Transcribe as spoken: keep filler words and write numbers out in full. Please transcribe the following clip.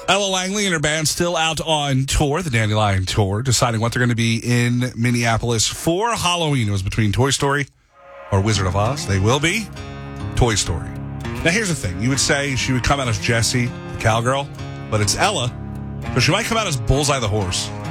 Ella Langley and her band still out on tour, the Dandelion Tour, deciding what they're going to be in Minneapolis for Halloween. It was between Toy Story or Wizard of Oz. They will be Toy Story. Now, here's the thing. You would say she would come out as Jessie, the cowgirl, but it's Ella, so she might come out as Bullseye the horse.